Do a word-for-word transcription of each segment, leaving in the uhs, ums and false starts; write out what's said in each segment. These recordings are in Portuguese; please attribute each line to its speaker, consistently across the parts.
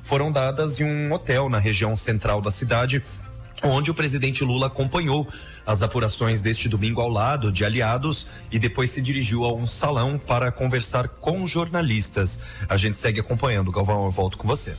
Speaker 1: foram dadas em um hotel na região central da cidade, onde o presidente Lula acompanhou as apurações deste domingo ao lado de aliados e depois se dirigiu a um salão para conversar com jornalistas. A gente segue acompanhando. Galvão, eu volto com você.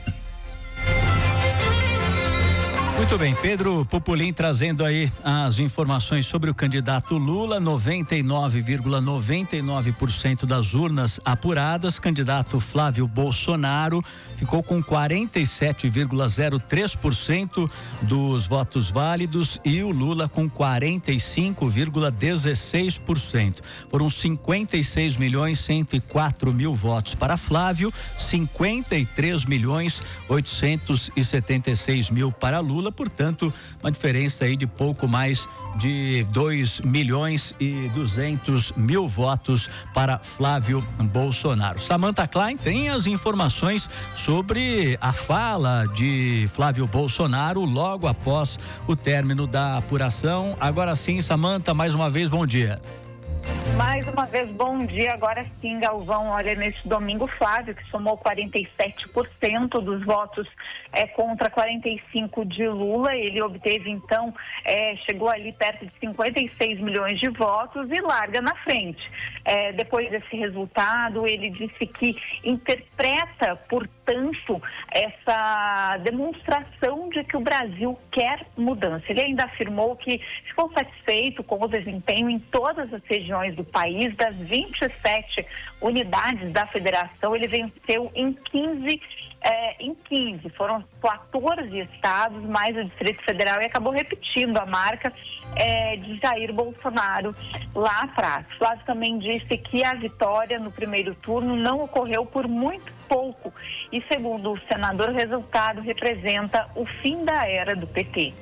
Speaker 2: Muito bem, Pedro Pupolin trazendo aí as informações sobre o candidato Lula. Noventa e nove vírgula noventa e nove por cento das urnas apuradas. Candidato Flávio Bolsonaro ficou com quarenta e sete vírgula zero três por cento dos votos válidos e o Lula com quarenta e cinco vírgula dezesseis por cento. Foram cinquenta e seis milhões cento e quatro mil votos para Flávio, cinquenta e três milhões oitocentos e setenta e seis mil para Lula. Portanto, uma diferença aí de pouco mais de dois milhões e duzentos mil votos para Flávio Bolsonaro. Samantha Klein tem as informações sobre a fala de Flávio Bolsonaro logo após o término da apuração. Agora sim, Samantha, mais uma vez, bom dia.
Speaker 3: Mais uma vez, bom dia. Agora sim, Galvão, olha, neste domingo, Flávio, que somou quarenta e sete por cento dos votos é, contra quarenta e cinco por cento de Lula, ele obteve, então, é, chegou ali perto de cinquenta e seis milhões de votos e larga na frente. É, depois desse resultado, ele disse que interpreta, portanto, essa demonstração de que o Brasil quer mudança. Ele ainda afirmou que ficou satisfeito com o desempenho em todas as regiões do país. Das vinte e sete unidades da federação, ele venceu em quinze, é, em quinze. Foram quatorze estados, mais o Distrito Federal, e acabou repetindo a marca é, de Jair Bolsonaro lá atrás. Flávio também disse que a vitória no primeiro turno não ocorreu por muito pouco e, segundo o senador, o resultado representa o fim da era do P T.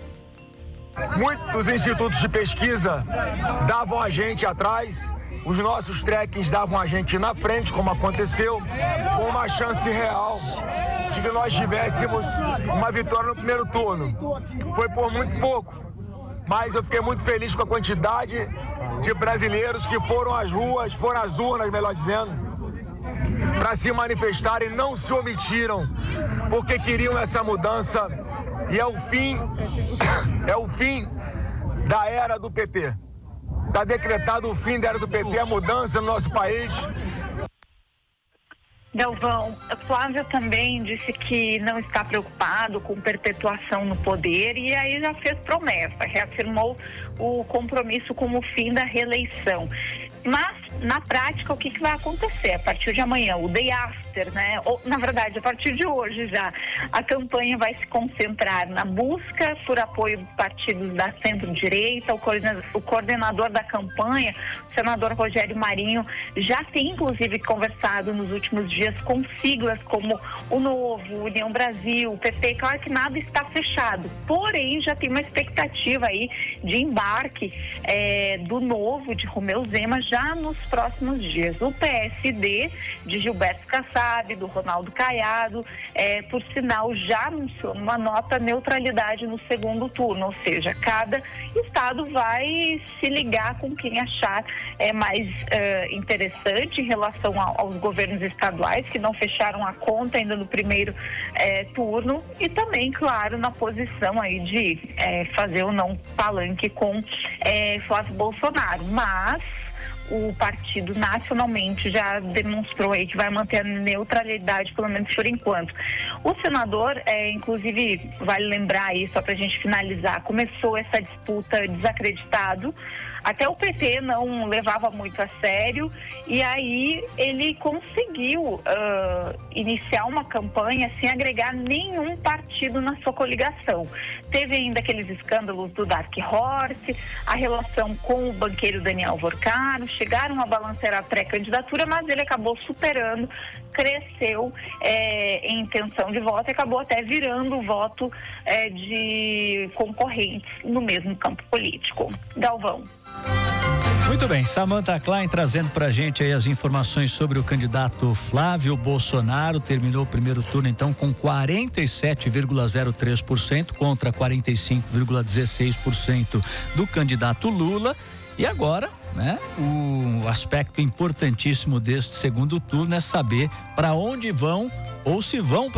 Speaker 4: Muitos institutos de pesquisa davam a gente atrás, os nossos trackings davam a gente na frente, como aconteceu, com uma chance real de que nós tivéssemos uma vitória no primeiro turno. Foi por muito pouco, mas eu fiquei muito feliz com a quantidade de brasileiros que foram às ruas, foram às urnas, melhor dizendo, para se manifestarem, não se omitiram, porque queriam essa mudança. E é o fim, é o fim da era do P T. Está decretado o fim da era do P T, a mudança no nosso país.
Speaker 3: Galvão, Flávio também disse que não está preocupado com perpetuação no poder e aí já fez promessa, reafirmou o compromisso com o fim da reeleição. Mas, na prática, o que, que vai acontecer a partir de amanhã? O day after, né? Ou, na verdade, a partir de hoje já, a campanha vai se concentrar na busca por apoio dos partidos da centro-direita. O coordenador, o coordenador da campanha, o senador Rogério Marinho, já tem, inclusive, conversado nos últimos dias com siglas como o Novo, União Brasil, o P T. Claro que nada está fechado, porém, já tem uma expectativa aí de embarque é, do Novo, de Romeu Zema, já nos próximos dias. O P S D de Gilberto Kassab, do Ronaldo Caiado, é, por sinal, já anunciou uma nota neutralidade no segundo turno, ou seja, cada estado vai se ligar com quem achar é, mais é, interessante em relação a, aos governos estaduais que não fecharam a conta ainda no primeiro é, turno e também, claro, na posição aí de é, fazer ou não palanque com é, Flávio Bolsonaro, mas o partido nacionalmente já demonstrou aí que vai manter a neutralidade, pelo menos por enquanto. O senador, é, inclusive, vale lembrar aí, só para a gente finalizar, começou essa disputa desacreditado, até o P T não levava muito a sério e aí ele conseguiu uh, iniciar uma campanha sem agregar nenhum partido na sua coligação. Teve ainda aqueles escândalos do Dark Horse, a relação com o banqueiro Daniel Vorcaro, chegaram a balancear a pré-candidatura, mas ele acabou superando, cresceu é, em intenção de voto e acabou até virando o voto é, de concorrentes no mesmo campo político. Galvão.
Speaker 2: Muito bem, Samantha Klein trazendo pra gente aí as informações sobre o candidato Flávio Bolsonaro. Terminou o primeiro turno então com quarenta e sete vírgula zero três por cento contra quarenta e cinco vírgula dezesseis por cento do candidato Lula. E agora, né, o aspecto importantíssimo deste segundo turno é saber para onde vão ou se vão